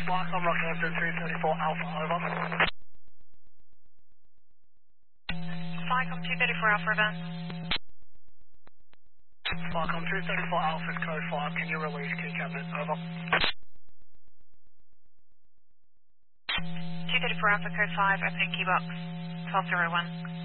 Mike, I'm Rockhampton 234 Alpha, over. Flycom 234 Alpha, over. Flycom 234 Alpha's code 5, can you release key cabinet, over. 234 Alpha, code 5, opening key box, 1201.